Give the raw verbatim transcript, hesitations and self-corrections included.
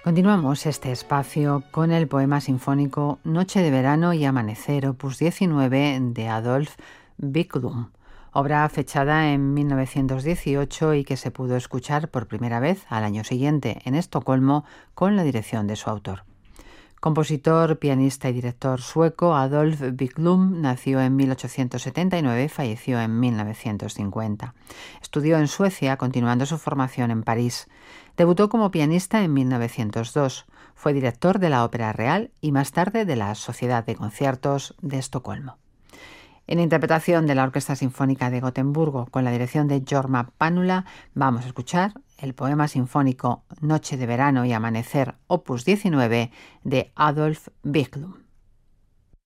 Continuamos este espacio con el poema sinfónico Noche de verano y amanecer, opus diecinueve de Adolf Wiklund, obra fechada en mil novecientos dieciocho y que se pudo escuchar por primera vez al año siguiente en Estocolmo con la dirección de su autor. Compositor, pianista y director sueco, Adolf Wiklund nació en mil ochocientos setenta y nueve y falleció en mil novecientos cincuenta. Estudió en Suecia, continuando su formación en París. Debutó como pianista en mil novecientos dos. Fue director de la Ópera Real y más tarde de la Sociedad de Conciertos de Estocolmo. En interpretación de la Orquesta Sinfónica de Gotemburgo con la dirección de Jorma Panula, vamos a escuchar el poema sinfónico Noche de verano y amanecer, opus diecinueve de Adolf Wiklund.